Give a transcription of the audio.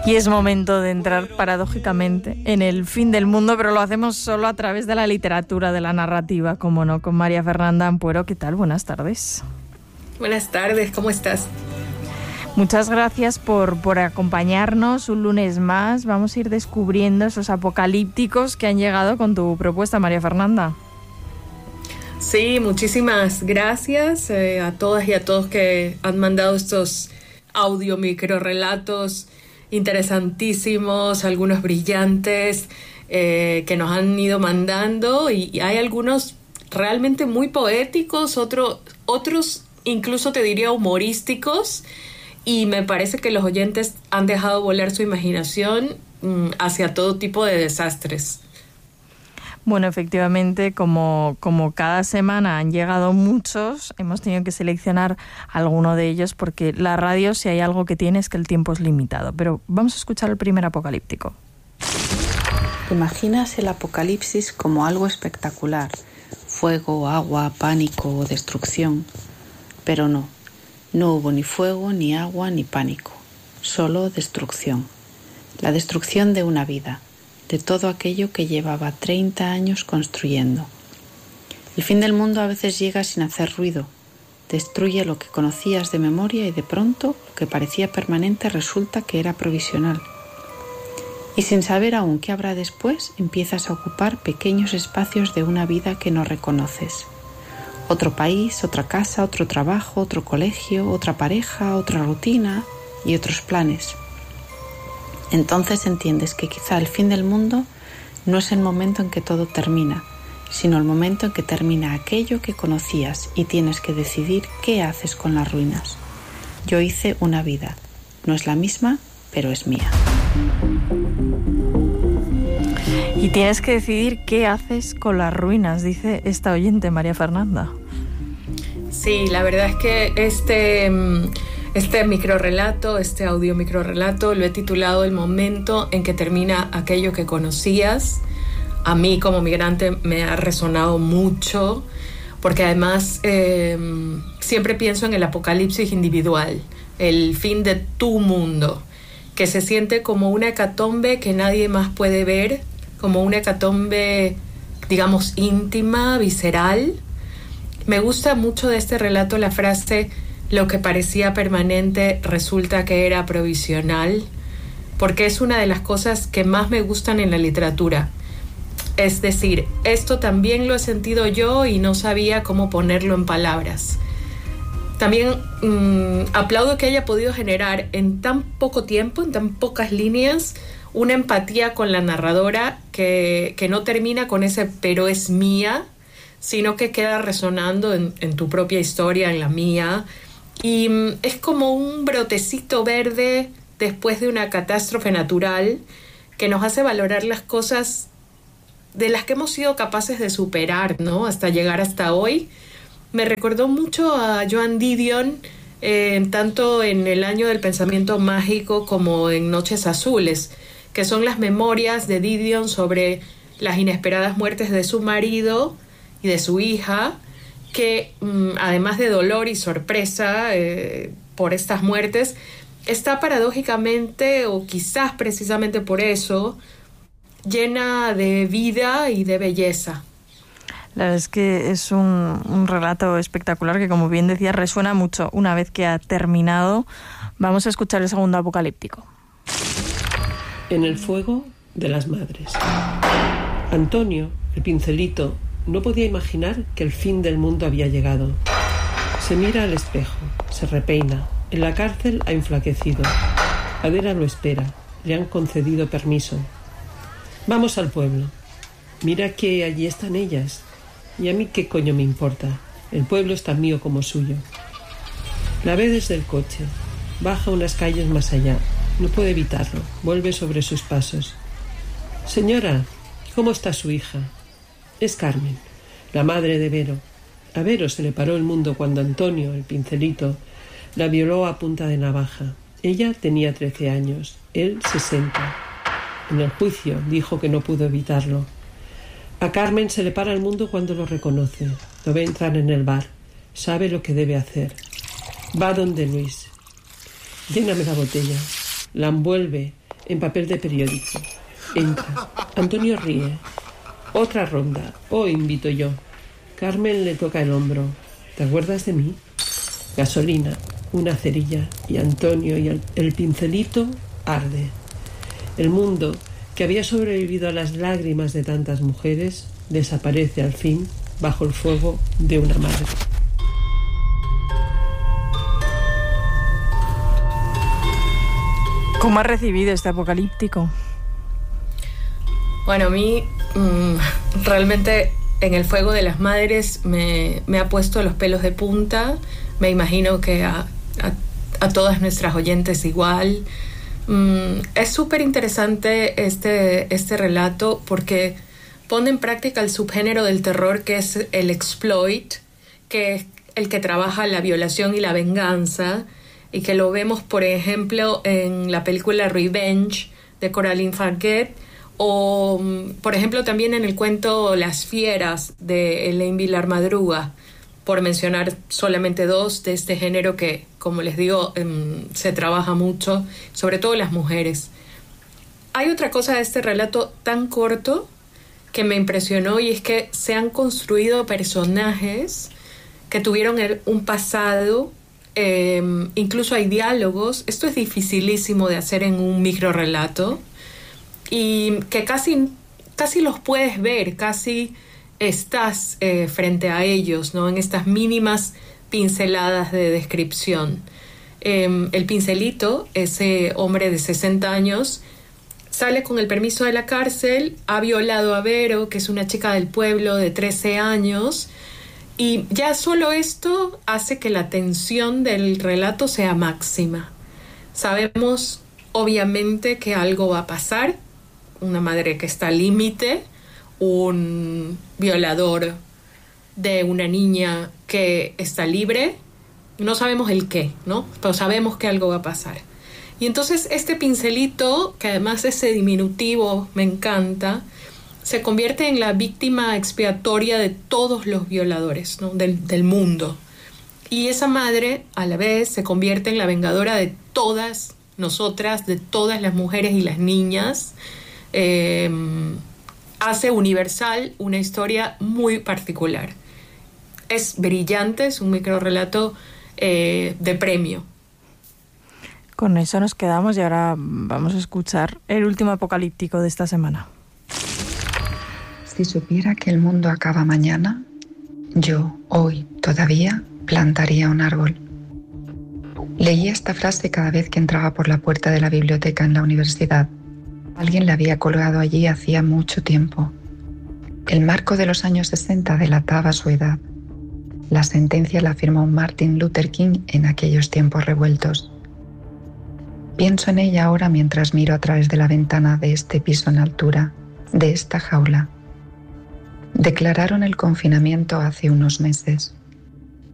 Y es momento de entrar paradójicamente en el fin del mundo, pero lo hacemos solo a través de la literatura, de la narrativa, como no, con María Fernanda Ampuero. ¿Qué tal? Buenas tardes. Buenas tardes, ¿cómo estás? Muchas gracias por acompañarnos un lunes más. Vamos a ir descubriendo esos apocalípticos que han llegado con tu propuesta, María Fernanda. Sí, muchísimas gracias a todas y a todos que han mandado estos audio microrelatos interesantísimos, algunos brillantes que nos han ido mandando, y hay algunos realmente muy poéticos, otros incluso te diría humorísticos, y me parece que los oyentes han dejado volar su imaginación hacia todo tipo de desastres. Bueno, efectivamente, como cada semana han llegado muchos, hemos tenido que seleccionar alguno de ellos porque la radio, si hay algo que tiene, es que el tiempo es limitado. Pero vamos a escuchar el primer apocalíptico. Imaginas el apocalipsis como algo espectacular, fuego, agua, pánico o destrucción. Pero no hubo ni fuego, ni agua, ni pánico, solo destrucción. La destrucción de una vida, de todo aquello que llevaba 30 años construyendo. El fin del mundo a veces llega sin hacer ruido, destruye lo que conocías de memoria y de pronto lo que parecía permanente resulta que era provisional. Y sin saber aún qué habrá después, empiezas a ocupar pequeños espacios de una vida que no reconoces. Otro país, otra casa, otro trabajo, otro colegio, otra pareja, otra rutina y otros planes. Entonces entiendes que quizá el fin del mundo no es el momento en que todo termina, sino el momento en que termina aquello que conocías y tienes que decidir qué haces con las ruinas. Yo hice una vida. No es la misma, pero es mía. Y tienes que decidir qué haces con las ruinas, dice esta oyente, María Fernanda. Sí, la verdad es que este microrrelato, este audio microrrelato, lo he titulado El momento en que termina aquello que conocías. A mí como migrante me ha resonado mucho, porque además siempre pienso en el apocalipsis individual, el fin de tu mundo, que se siente como una hecatombe que nadie más puede ver, como una hecatombe, digamos, íntima, visceral. Me gusta mucho de este relato la frase: lo que parecía permanente resulta que era provisional, porque es una de las cosas que más me gustan en la literatura. Es decir, esto también lo he sentido yo y no sabía cómo ponerlo en palabras. También aplaudo que haya podido generar en tan poco tiempo, en tan pocas líneas, una empatía con la narradora que no termina con ese pero es mía, sino que queda resonando en tu propia historia, en la mía. Y es como un brotecito verde después de una catástrofe natural que nos hace valorar las cosas de las que hemos sido capaces de superar, ¿no? Hasta llegar hasta hoy. Me recordó mucho a Joan Didion, tanto en El año del pensamiento mágico como en Noches azules, que son las memorias de Didion sobre las inesperadas muertes de su marido y de su hija, que además de dolor y sorpresa por estas muertes, está paradójicamente, o quizás precisamente por eso, llena de vida y de belleza. La verdad es que es un relato espectacular que, como bien decía, resuena mucho. Una vez que ha terminado, vamos a escuchar el segundo apocalíptico. En el fuego de las madres. Antonio, el pincelito, no podía imaginar que el fin del mundo había llegado. Se mira al espejo, se repeina. En la cárcel ha enflaquecido. Adela lo espera. Le han concedido permiso. Vamos al pueblo. Mira que allí están ellas. Y a mí qué coño me importa. El pueblo es tan mío como suyo. La ve desde el coche. Baja unas calles más allá. No puede evitarlo. Vuelve sobre sus pasos. Señora, ¿cómo está su hija? Es Carmen, la madre de Vero. A Vero se le paró el mundo cuando Antonio, el pincelito, la violó a punta de navaja. Ella tenía 13 años, él 60. En el juicio dijo que no pudo evitarlo. A Carmen se le para el mundo cuando lo reconoce. Lo ve entrar en el bar. Sabe lo que debe hacer. Va donde Luis. Lléname la botella. La envuelve en papel de periódico. Entra. Antonio ríe. Otra ronda. Oh, invito yo. Carmen le toca el hombro. ¿Te acuerdas de mí? Gasolina, una cerilla, y Antonio y el pincelito arde. El mundo, que había sobrevivido a las lágrimas de tantas mujeres, desaparece al fin bajo el fuego de una madre. ¿Cómo has recibido este apocalíptico? Bueno, a mí realmente en el fuego de las madres me ha puesto los pelos de punta. Me imagino que a todas nuestras oyentes igual. Es súper interesante este relato porque pone en práctica el subgénero del terror que es el exploit, que es el que trabaja la violación y la venganza, y que lo vemos, por ejemplo, en la película Revenge de Coraline Farguet, o, por ejemplo, también en el cuento Las Fieras de Elaine Vilar Madruga, por mencionar solamente dos de este género que, como les digo, se trabaja mucho, sobre todo las mujeres. Hay otra cosa de este relato tan corto que me impresionó, y es que se han construido personajes que tuvieron un pasado, incluso hay diálogos. Esto es dificilísimo de hacer en un microrelato, y que casi los puedes ver, casi estás frente a ellos, ¿no? En estas mínimas pinceladas de descripción. El pincelito, ese hombre de 60 años, sale con el permiso de la cárcel, ha violado a Vero, que es una chica del pueblo de 13 años, y ya solo esto hace que la tensión del relato sea máxima. Sabemos, obviamente, que algo va a pasar, una madre que está al límite, un violador de una niña que está libre, no sabemos el qué, ¿no? Pero sabemos que algo va a pasar. Y entonces este pincelito, que además ese diminutivo me encanta, se convierte en la víctima expiatoria de todos los violadores, ¿no? del mundo. Y esa madre, a la vez, se convierte en la vengadora de todas nosotras, de todas las mujeres y las niñas. Hace universal una historia muy particular. Es brillante, es un microrelato de premio. Con eso nos quedamos y ahora vamos a escuchar el último apocalíptico de esta semana. Si supiera que el mundo acaba mañana, yo, hoy, todavía, plantaría un árbol. Leía esta frase cada vez que entraba por la puerta de la biblioteca en la universidad. Alguien la había colgado allí hacía mucho tiempo. El marco de los años 60 delataba su edad. La sentencia la firmó Martin Luther King en aquellos tiempos revueltos. Pienso en ella ahora mientras miro a través de la ventana de este piso en altura, de esta jaula. Declararon el confinamiento hace unos meses.